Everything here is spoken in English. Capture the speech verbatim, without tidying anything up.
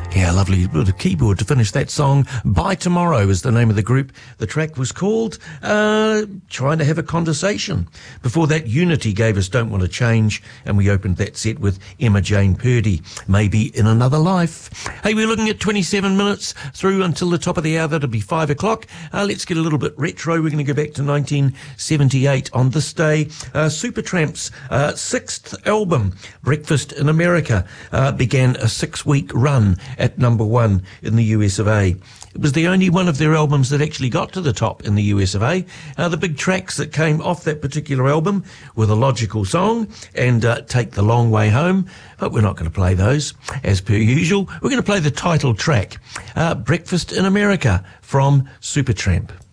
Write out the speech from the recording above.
Yeah, lovely bit of keyboard to finish that song. By Tomorrow is the name of the group. The track was called uh, Trying to Have a Conversation. Before that, Unity gave us Don't Want to Change, and we opened that set with Emma Jane Purdy, Maybe in Another Life. Hey, we're looking at twenty-seven minutes through until the top of the hour. That'll be five o'clock. Uh, let's get a little bit retro. We're going to go back to nineteen seventy-eight on this day. Uh, Supertramp's uh, sixth album, Breakfast in America, uh, began a six-week run at number one in the U S of A. It was the only one of their albums that actually got to the top in the U S of A. Uh, the big tracks that came off that particular album were The Logical Song and uh, Take the Long Way Home, but we're not going to play those as per usual. We're going to play the title track, uh, Breakfast in America from Supertramp.